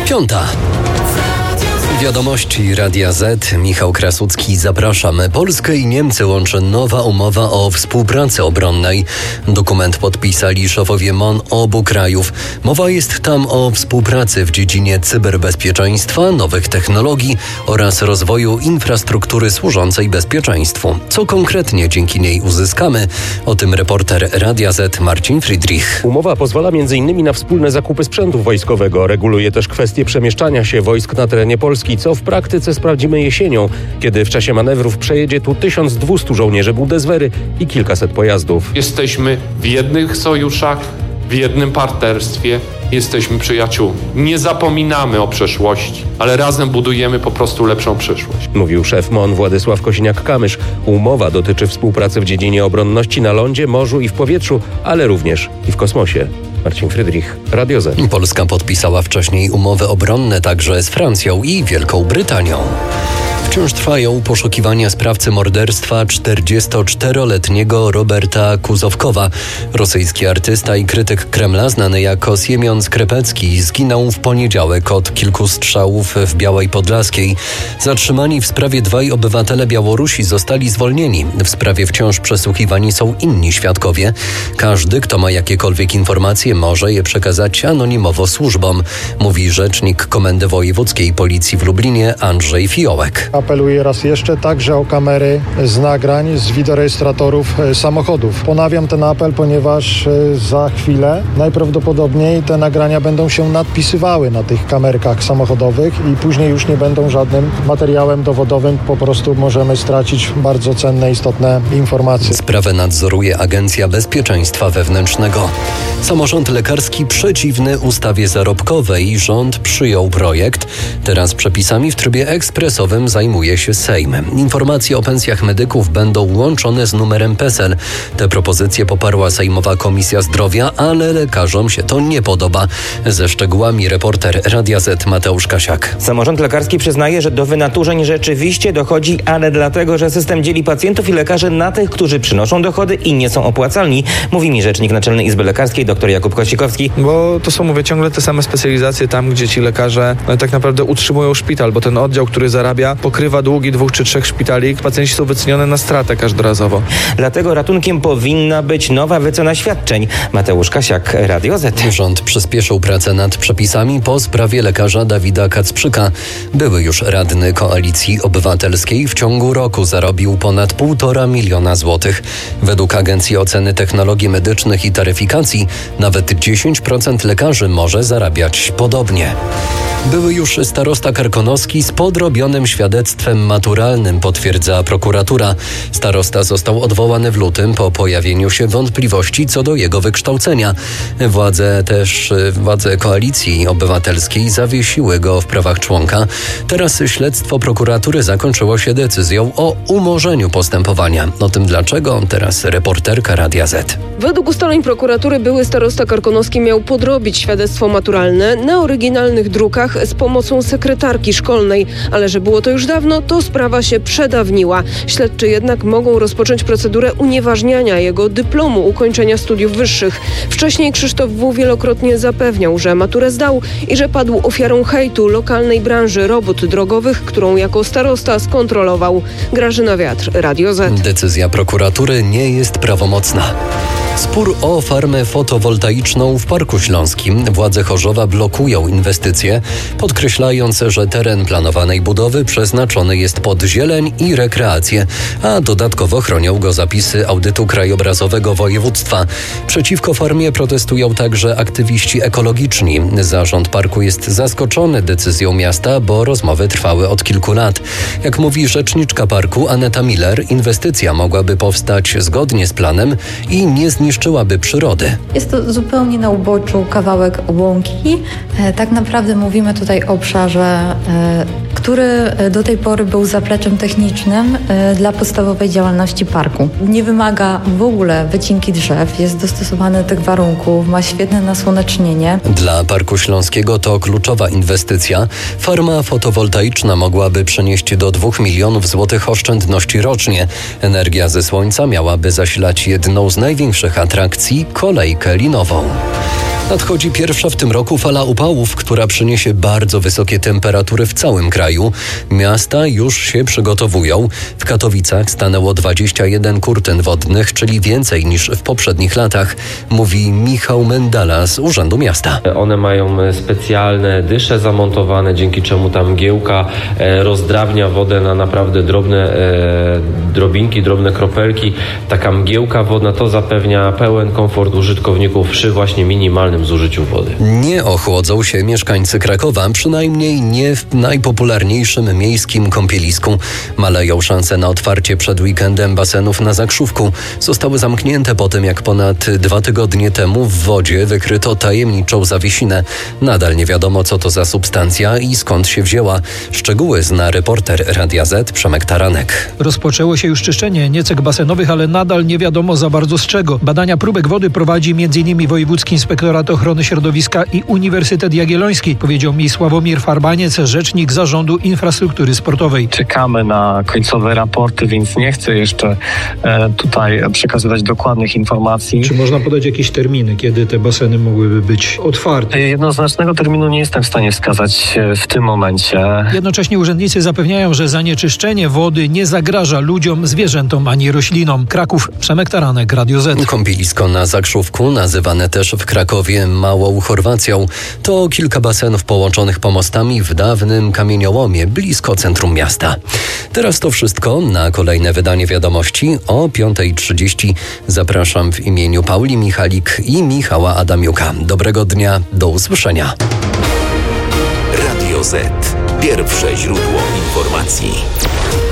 9:05. Wiadomości Radia Z. Michał Krasucki, zapraszam. Polskę i Niemcy łączy nowa umowa o współpracy obronnej. Dokument podpisali szefowie MON obu krajów. Mowa jest tam o współpracy w dziedzinie cyberbezpieczeństwa, nowych technologii oraz rozwoju infrastruktury służącej bezpieczeństwu. Co konkretnie dzięki niej uzyskamy? O tym reporter Radia Z Marcin Friedrich. Umowa pozwala m.in. na wspólne zakupy sprzętu wojskowego. Reguluje też kwestie przemieszczania się wojsk na terenie Polski, co w praktyce sprawdzimy jesienią, kiedy w czasie manewrów przejedzie tu 1200 żołnierzy Bundeswehry i kilkaset pojazdów. Jesteśmy w jednych sojuszach, w jednym partnerstwie, jesteśmy przyjaciółmi. Nie zapominamy o przeszłości, ale razem budujemy po prostu lepszą przyszłość. Mówił szef MON Władysław Kosiniak-Kamysz. Umowa dotyczy współpracy w dziedzinie obronności na lądzie, morzu i w powietrzu, ale również i w kosmosie. Marcin Friedrich, Radio Z. Polska podpisała wcześniej umowy obronne także z Francją i Wielką Brytanią. Wciąż trwają poszukiwania sprawcy morderstwa 44-letniego Roberta Kuzowkowa. Rosyjski artysta i krytyk Kremla znany jako Siemion Skrepecki zginął w poniedziałek od kilku strzałów w Białej Podlaskiej. Zatrzymani w sprawie dwaj obywatele Białorusi zostali zwolnieni. W sprawie wciąż przesłuchiwani są inni świadkowie. Każdy, kto ma jakiekolwiek informacje, może je przekazać anonimowo służbom, mówi rzecznik Komendy Wojewódzkiej Policji w Lublinie Andrzej Fiołek. Apeluję raz jeszcze także o kamery z nagrań z wideorejestratorów samochodów. Ponawiam ten apel, ponieważ za chwilę najprawdopodobniej te nagrania będą się nadpisywały na tych kamerkach samochodowych i później już nie będą żadnym materiałem dowodowym. Po prostu możemy stracić bardzo cenne, istotne informacje. Sprawę nadzoruje Agencja Bezpieczeństwa Wewnętrznego. Samorząd lekarski przeciwny ustawie zarobkowej. Rząd przyjął projekt. Teraz przepisami w trybie ekspresowym zajmuje się Sejm. Informacje o pensjach medyków będą łączone z numerem PESEL. Te propozycje poparła Sejmowa Komisja Zdrowia, ale lekarzom się to nie podoba. Ze szczegółami reporter Radia Z Mateusz Kasiak. Samorząd lekarski przyznaje, że do wynaturzeń rzeczywiście dochodzi, ale dlatego, że system dzieli pacjentów i lekarzy na tych, którzy przynoszą dochody i nie są opłacalni, mówi mi rzecznik Naczelnej Izby Lekarskiej dr Jakub Kosikowski. Bo to są, mówię, ciągle te same specjalizacje tam, gdzie ci lekarze tak naprawdę utrzymują szpital, bo ten oddział, który zarabia, pokrywa długi 2 czy 3 szpitali. Pacjenci są wycenione na stratę każdorazowo. Dlatego ratunkiem powinna być nowa wycena świadczeń. Mateusz Kasiak, Radio Z. Rząd przyspieszył pracę nad przepisami po sprawie lekarza Dawida Kacprzyka. Były już radny Koalicji Obywatelskiej w ciągu roku zarobił ponad 1,5 miliona złotych. Według Agencji Oceny Technologii Medycznych i Taryfikacji nawet 10% lekarzy może zarabiać podobnie. Były już starosta karkonoski z podrobionym świadectwem maturalnym, potwierdza prokuratura. Starosta został odwołany w lutym po pojawieniu się wątpliwości co do jego wykształcenia. Władze Koalicji Obywatelskiej zawiesiły go w prawach członka. Teraz śledztwo prokuratury zakończyło się decyzją o umorzeniu postępowania. O tym dlaczego teraz reporterka Radia Z. Według ustaleń prokuratury były starosta karkonoski miał podrobić świadectwo maturalne na oryginalnych drukach z pomocą sekretarki szkolnej, ale że było to już dawno, to sprawa się przedawniła. Śledczy jednak mogą rozpocząć procedurę unieważniania jego dyplomu ukończenia studiów wyższych. Wcześniej Krzysztof W. wielokrotnie zapewniał, że maturę zdał i że padł ofiarą hejtu lokalnej branży robót drogowych, którą jako starosta skontrolował. Grażyna Wiatr, Radio Z. Decyzja prokuratury nie jest prawomocna. Spór o farmę fotowoltaiczną w Parku Śląskim. Władze Chorzowa blokują inwestycje, podkreślając, że teren planowanej budowy przeznaczony jest pod zieleń i rekreację, a dodatkowo chronią go zapisy audytu krajobrazowego województwa. Przeciwko farmie protestują także aktywiści ekologiczni. Zarząd parku jest zaskoczony decyzją miasta, bo rozmowy trwały od kilku lat. Jak mówi rzeczniczka parku Aneta Miller, inwestycja mogłaby powstać zgodnie z planem i nie zniszczyłaby przyrody. Jest to zupełnie na uboczu kawałek łąki. Tak naprawdę mówimy tutaj o obszarze, który do tej pory był zapleczem technicznym dla podstawowej działalności parku. Nie wymaga w ogóle wycinki drzew, jest dostosowany do tych warunków, ma świetne nasłonecznienie. Dla Parku Śląskiego to kluczowa inwestycja. Farma fotowoltaiczna mogłaby przynieść do 2 milionów złotych oszczędności rocznie. Energia ze słońca miałaby zasilać jedną z największych atrakcji, kolejkę linową. Nadchodzi pierwsza w tym roku fala upałów, która przyniesie bardzo wysokie temperatury w całym kraju. Miasta już się przygotowują. W Katowicach stanęło 21 kurtyn wodnych, czyli więcej niż w poprzednich latach, mówi Michał Mendala z Urzędu Miasta. One mają specjalne dysze zamontowane, dzięki czemu ta mgiełka rozdrawnia wodę na naprawdę drobne drobinki, drobne kropelki. Taka mgiełka wodna to zapewnia pełen komfort użytkowników przy właśnie minimalnym zużyciu wody. Nie ochłodzą się mieszkańcy Krakowa, przynajmniej nie w najpopularniejszym miejskim kąpielisku. Maleją szanse na otwarcie przed weekendem basenów na Zakrzówku. Zostały zamknięte po tym, jak ponad 2 tygodnie temu w wodzie wykryto tajemniczą zawiesinę. Nadal nie wiadomo, co to za substancja i skąd się wzięła. Szczegóły zna reporter Radia Z Przemek Taranek. Rozpoczęło się już czyszczenie niecek basenowych, ale nadal nie wiadomo za bardzo z czego. Badania próbek wody prowadzi m.in. Wojewódzki Inspektorat Ochrony Środowiska i Uniwersytet Jagielloński, powiedział mi Sławomir Farbaniec, rzecznik Zarządu Infrastruktury Sportowej. Czekamy na końcowe raporty, więc nie chcę jeszcze tutaj przekazywać dokładnych informacji. Czy można podać jakieś terminy, kiedy te baseny mogłyby być otwarte? Jednoznacznego terminu nie jestem w stanie wskazać w tym momencie. Jednocześnie urzędnicy zapewniają, że zanieczyszczenie wody nie zagraża ludziom, zwierzętom ani roślinom. Kraków, Przemek Taranek, Radio Z. Kąpielisko na Zakrzówku, nazywane też w Krakowie Małą Chorwacją, to kilka basenów połączonych pomostami w dawnym kamieniołomie blisko centrum miasta. Teraz to wszystko. Na kolejne wydanie wiadomości o 5:30 zapraszam w imieniu Pauli Michalik i Michała Adamiuka. Dobrego dnia, do usłyszenia. Radio Z. Pierwsze źródło informacji.